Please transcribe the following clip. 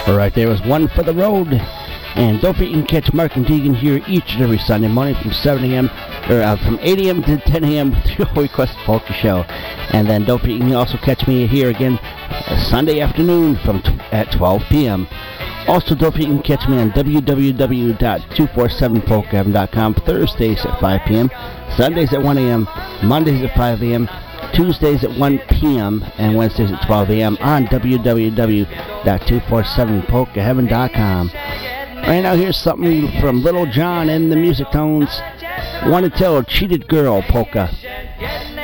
Right there was One for the Road. And don't forget you can catch Mark and Deegan here each and every Sunday morning from 7 a.m. or from 8 a.m. to 10 a.m. with your Request Polka Show. And then don't forget you can also catch me here again Sunday afternoon at 12 p.m. Also, don't forget you can catch me on www.247polkaheaven.com Thursdays at 5 p.m., Sundays at 1 a.m., Mondays at 5 a.m., Tuesdays at 1 p.m., and Wednesdays at 12 a.m. on www.247polkaheaven.com. Right now, here's something from Little John and the Music Tones. Want to Tell Cheated Girl Polka.